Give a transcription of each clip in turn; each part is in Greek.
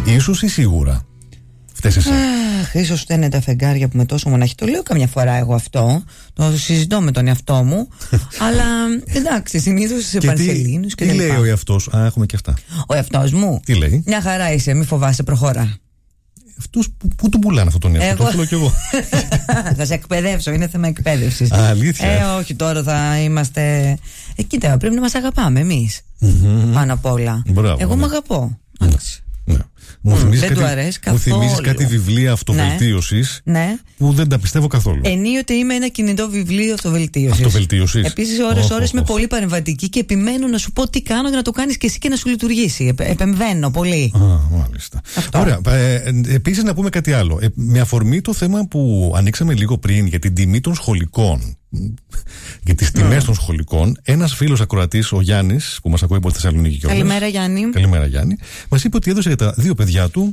Ίσως ή σίγουρα. Φταίς εσύ. Ίσως φταίνε τα φεγγάρια που με τόσο μοναχή. Το λέω καμιά φορά εγώ αυτό. Το συζητώ με τον εαυτό μου. Αλλά εντάξει, συνήθως σε πανσελίνους και τι λέει ο εαυτός? Έχουμε και αυτά. Ο εαυτός μου. Τι λέει? Μια χαρά είσαι, μη φοβάσαι, προχώρα. Αυτούς που τον πουλάνε αυτόν τον εαυτό? Το θέλω κι εγώ. Θα σε εκπαιδεύσω, είναι θέμα εκπαίδευσης. Αλήθεια? Όχι, τώρα θα είμαστε. Κοίτα, πρέπει να μας αγαπάμε εμείς. Πάνω απ' όλα. Μπράβο, εγώ ναι. με αγαπώ. Ναι. Δεν του αρέσει καθόλου. Μου θυμίζεις κάτι βιβλία αυτοβελτίωσης, ναι. Που δεν τα πιστεύω καθόλου. Ενίοτε είμαι ένα κινητό βιβλίο αυτοβελτίωσης. Επίσης, ώρες είμαι πολύ παρεμβατική και επιμένω να σου πω τι κάνω για να το κάνεις και εσύ και να σου λειτουργήσει. Επεμβαίνω πολύ. Μάλιστα. Ωραία. Επίσης, να πούμε κάτι άλλο. Με αφορμή το θέμα που ανοίξαμε λίγο πριν για την τιμή των σχολικών, για τις τιμές των σχολικών, ένας φίλος ακροατής, ο Γιάννης, που μας ακούει από τη Θεσσαλονίκη κιόλας. Καλημέρα, Γιάννη. Καλημέρα, Γιάννη. Μας είπε ότι έδωσε για τα 2 παιδιά του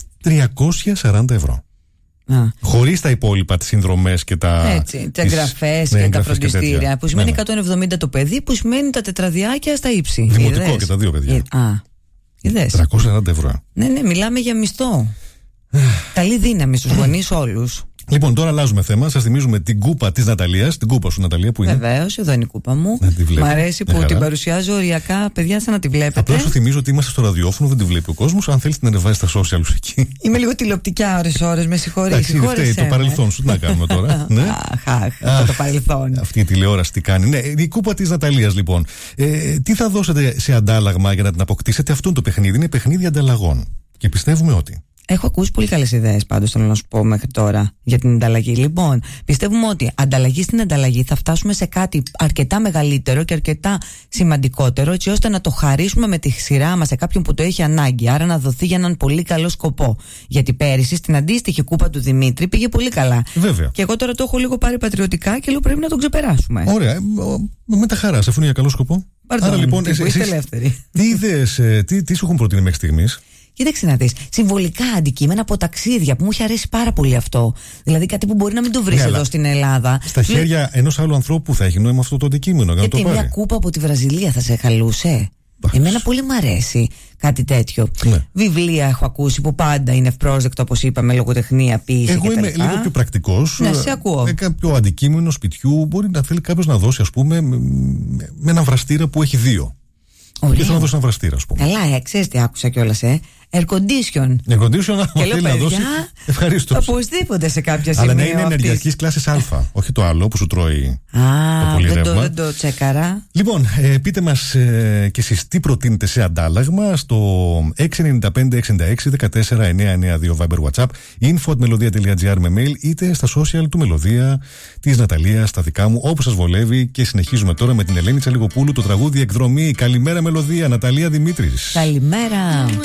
340 ευρώ. Χωρίς τα υπόλοιπα, τις συνδρομές και τα εγγραφές και τα φροντιστήρια. Που σημαίνει 170 το παιδί, που σημαίνει τα τετραδιάκια στα ύψη. Δημοτικό και τα 2 παιδιά. Είδες. 340 ευρώ. Ναι, μιλάμε για μισθό. Καλή δύναμη στους γονείς όλους. Λοιπόν, τώρα αλλάζουμε θέμα. Σας θυμίζουμε την κούπα της Ναταλίας. Την κούπα σου, Ναταλία, που είναι. Βεβαίως, εδώ είναι η κούπα μου. Μ' αρέσει που την παρουσιάζω οριακά, παιδιά, σαν να τη βλέπετε. Απλώς σου θυμίζω ότι είμαστε στο ραδιόφωνο, δεν τη βλέπει ο κόσμος. Αν θέλεις την ανεβάσεις στα social σου εκεί. Είμαι λίγο τηλεοπτικά ώρες-ώρες, με συγχωρείς. Το παρελθόν σου, τι να κάνουμε τώρα. Ναι. Το παρελθόν. Αυτή η τηλεόραση τι κάνει. Ναι, η κούπα της Ναταλίας, λοιπόν. Τι θα δώσετε σε αντάλλαγμα για να την αποκτήσετε? Αυτό το παιχνίδι είναι παιχνίδι ανταλλαγών. Και πιστεύουμε ότι. Έχω ακούσει πολύ καλές ιδέες πάντως, θέλω να σου πω μέχρι τώρα για την ανταλλαγή. Λοιπόν, πιστεύουμε ότι ανταλλαγή στην ανταλλαγή θα φτάσουμε σε κάτι αρκετά μεγαλύτερο και αρκετά σημαντικότερο, έτσι ώστε να το χαρίσουμε με τη σειρά μας σε κάποιον που το έχει ανάγκη. Άρα να δοθεί για έναν πολύ καλό σκοπό. Γιατί πέρυσι στην αντίστοιχη κούπα του Δημήτρη πήγε πολύ καλά. Βέβαια. Και εγώ τώρα το έχω λίγο πάρει πατριωτικά και λέω πρέπει να τον ξεπεράσουμε. Ωραία. Με τα χαρά, αφού είναι για καλό σκοπό. Άρα λοιπόν, είστε ελεύθεροι. Τι ιδέες, τι σου έχουν προτείνει μέχρι στιγμής? Κοίταξε να δεις, συμβολικά αντικείμενα από ταξίδια που μου έχει αρέσει πάρα πολύ αυτό. Δηλαδή κάτι που μπορεί να μην το βρεις εδώ στην Ελλάδα. Στα χέρια ενός άλλου ανθρώπου θα έχει νόημα αυτό το αντικείμενο. Γιατί μια κούπα από τη Βραζιλία θα σε χαλούσε? Εμένα πολύ μ' αρέσει κάτι τέτοιο. Ναι. Βιβλία έχω ακούσει που πάντα είναι ευπρόσδεκτο, όπως είπαμε, λογοτεχνία, ποίηση. Εγώ είμαι λίγο πιο πρακτικός. Ναι, σε ακούω. Κάποιο αντικείμενο σπιτιού μπορεί να θέλει κάποιος να δώσει, ας πούμε, με ένα βραστήρα που έχει 2. Και θέλω να δώσει ένα βραστήρα, ας πούμε. Καλά, ξέρεις τι άκουσα κιόλας, Air condition. Air condition, αν θέλει να δώσει. Ευχαρίστως. Οπωσδήποτε σε κάποια σημεία. Αλλά να είναι ενεργειακής κλάσης Α, όχι το άλλο που σου τρώει το πολύ ρεύμα. Δεν το τσέκαρα. Λοιπόν, πείτε μας κι εσείς τι προτείνετε σε αντάλλαγμα στο 695-66-14-992 Viber WhatsApp, info@melodia.gr με mail, είτε στα social του Μελωδία, της Ναταλίας, στα δικά μου, όπου σας βολεύει. Και συνεχίζουμε τώρα με την Ελένη Τσαλιγοπούλου, το τραγούδι Εκδρομή. Καλημέρα Μελωδία, Ναταλία Δημήτρης. Καλημέρα.